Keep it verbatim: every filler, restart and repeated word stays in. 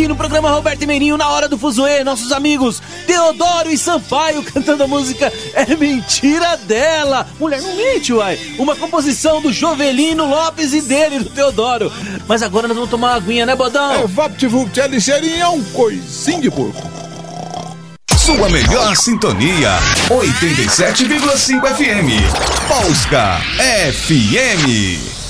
aqui no programa Roberto e Meirinho, na hora do fuzuê, nossos amigos Teodoro e Sampaio cantando a música É Mentira Dela. Mulher, não mente, uai. Uma composição do Jovelino Lopes e dele, do Teodoro. Mas agora nós vamos tomar uma aguinha, né, Bodão? É, VaptVupt, é ligeirinho, é um coicinho de porco. Sua melhor sintonia, oitenta e sete vírgula cinco F M. Polska F M.